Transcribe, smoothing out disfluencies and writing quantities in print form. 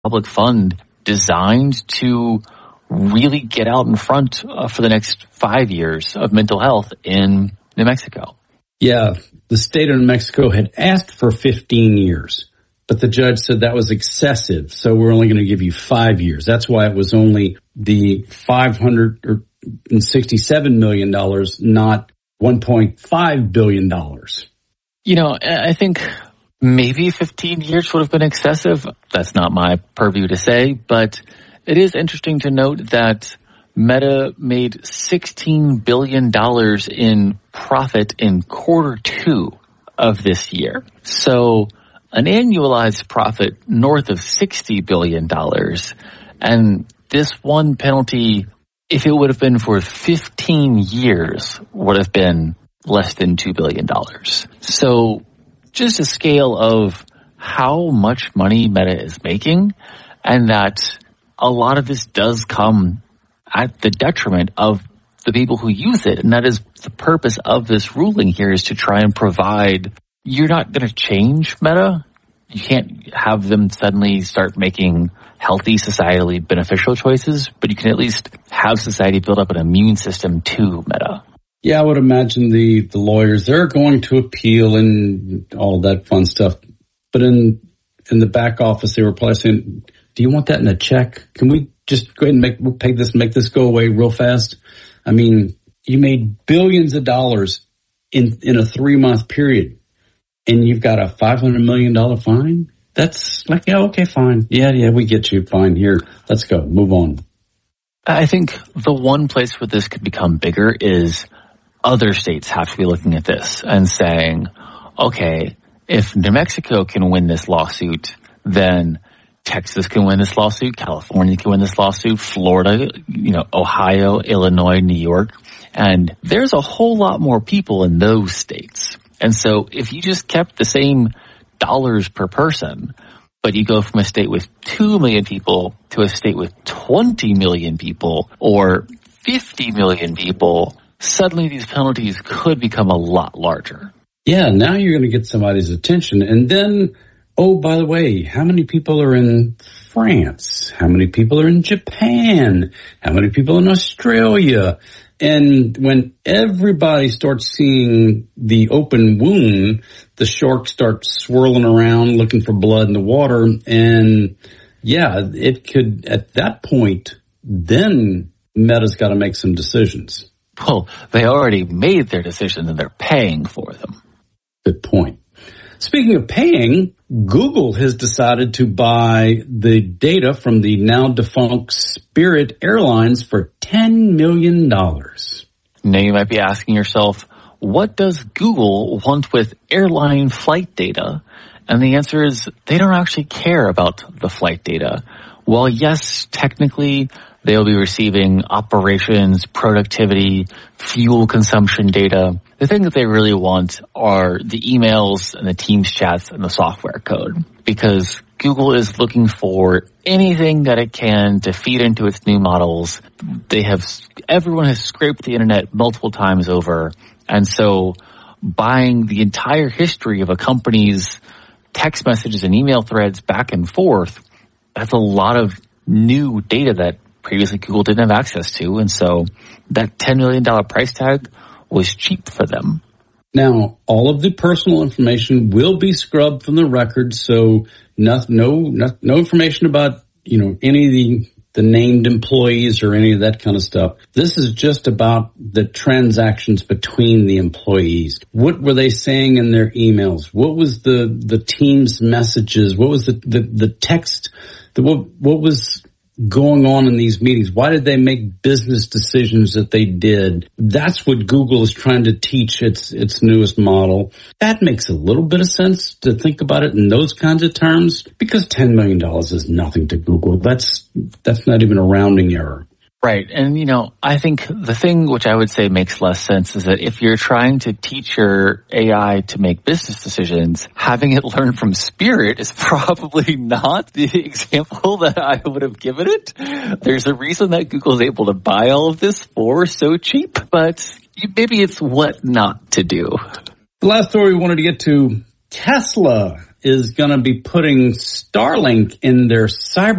public fund designed to really get out in front for the next 5 years of mental health in New Mexico. Yeah, the state of New Mexico had asked for 15 years, but the judge said that was excessive, so we're only going to give you 5 years. That's why it was only the $567 million, not $1.5 billion. You know, I think maybe 15 years would have been excessive. That's not my purview to say, but it is interesting to note that Meta made $16 billion in profit in Q2 of this year. So an annualized profit north of $60 billion. And this one penalty, if it would have been for 15 years, would have been less than $2 billion. So just a scale of how much money Meta is making, and that a lot of this does come at the detriment of the people who use it. And that is the purpose of this ruling here, is to try and provide, you're not going to change Meta. You can't have them suddenly start making healthy, societally beneficial choices, but you can at least have society build up an immune system to Meta. Yeah, I would imagine the lawyers, they're going to appeal and all that fun stuff. But in the back office, they were probably saying, do you want that in a check? Can we just go ahead and make this go away real fast? I mean, you made billions of dollars in a 3-month period, and you've got a $500 million fine? That's like, yeah, okay, fine. Yeah, we get you. Fine. Here, let's go. Move on. I think the one place where this could become bigger is other states have to be looking at this and saying, okay, if New Mexico can win this lawsuit, then Texas can win this lawsuit, California can win this lawsuit, Florida, Ohio, Illinois, New York. And there's a whole lot more people in those states. And so if you just kept the same dollars per person, but you go from a state with 2 million people to a state with 20 million people or 50 million people, suddenly these penalties could become a lot larger. Yeah, now you're going to get somebody's attention. And then, oh, by the way, how many people are in France? How many people are in Japan? How many people in Australia? And when everybody starts seeing the open wound, the sharks start swirling around looking for blood in the water. And yeah, it could, at that point, then Meta's got to make some decisions. Well, they already made their decisions and they're paying for them. Good point. Speaking of paying, Google has decided to buy the data from the now defunct Spirit Airlines for $10 million. Now you might be asking yourself, what does Google want with airline flight data? And the answer is they don't actually care about the flight data. While yes, technically they'll be receiving operations, productivity, fuel consumption data, the thing that they really want are the emails and the Teams chats and the software code, because Google is looking for anything that it can to feed into its new models. Everyone has scraped the internet multiple times over, and so buying the entire history of a company's text messages and email threads back and forth, that's a lot of new data that previously Google didn't have access to, and so that $10 million price tag was cheap for them. Now, all of the personal information will be scrubbed from the record, so no information about any of the named employees or any of that kind of stuff. This is just about the transactions between the employees. What were they saying in their emails? What was the team's messages? What was the text? What was going on in these meetings? Why did they make business decisions that they did? That's what Google is trying to teach its newest model. That makes a little bit of sense to think about it in those kinds of terms, because $10 million is nothing to Google. That's not even a rounding error. Right. And, I think the thing which I would say makes less sense is that if you're trying to teach your AI to make business decisions, having it learn from Spirit is probably not the example that I would have given it. There's a reason that Google is able to buy all of this for so cheap, but maybe it's what not to do. The last story we wanted to get to, Tesla is going to be putting Starlink in their cyber